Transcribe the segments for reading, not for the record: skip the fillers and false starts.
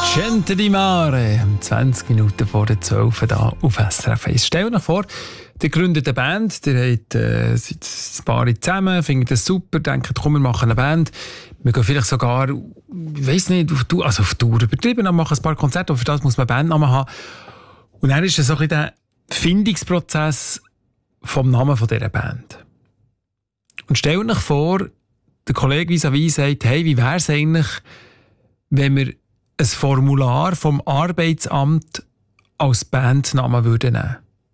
Gente di Mare, 20 Minuten vor der 12 da auf SRF 1. Stell dir vor, ihr gründet eine Band, ihr habt seid ein paar zusammen, findet das super, denkt, komm, wir machen eine Band. Wir gehen vielleicht sogar, ich weiss nicht, auf Tour übertrieben, dann machen ein paar Konzerte, aber für das muss man Bandnamen haben. Und dann ist es so ein bisschen der Findungsprozess vom Namen dieser Band. Und stell dir vor, der Kollege vis-à-vis sagt, hey, wie wäre es eigentlich, wenn wir ein Formular vom Arbeitsamt als Bandnamen würden nehmen?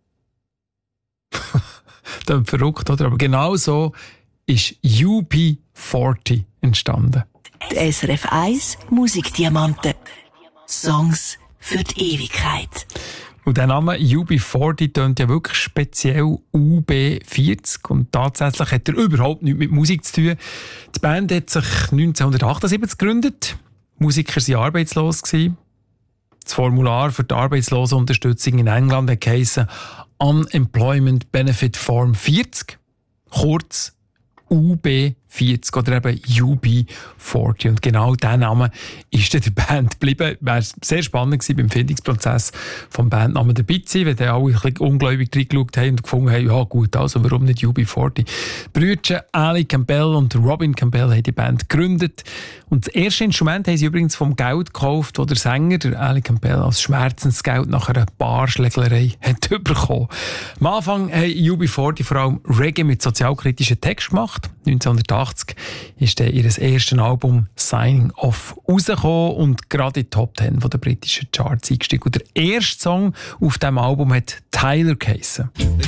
Das ist verrückt, oder? Aber genau so ist UB40 entstanden. Die SRF 1 Musikdiamanten. Songs für die Ewigkeit. Und der Name UB40 tönt ja wirklich speziell UB40 und tatsächlich hat er überhaupt nichts mit Musik zu tun. Die Band hat sich 1978 gegründet. Die Musiker waren arbeitslos. Das Formular für die Arbeitslosenunterstützung in England hat geheissen Unemployment Benefit Form 40, kurz UB40 oder eben UB40. Und genau dieser Name ist der Band geblieben. Wäre sehr spannend gewesen, beim Findungsprozess vom Bandnamen dabei zu sein, wenn die alle ein bisschen ungläubig reingeschaut haben und gefunden haben, ja gut, also warum nicht UB40? Die Brüder Ali Campbell und Robin Campbell haben die Band gegründet. Und das erste Instrument haben sie übrigens vom Geld gekauft, das der Sänger, der Ali Campbell, als Schmerzensgeld nach einer Barschlägerei hat bekommen. Am Anfang haben UB40 vor allem Reggae mit sozialkritischen Text gemacht. 1980 ist dann ihr erstes Album «Signing Off» rausgekommen und gerade in die Top 10 der britischen Charts eingestiegen. Und der erste Song auf diesem Album hat «Tyler» geheissen.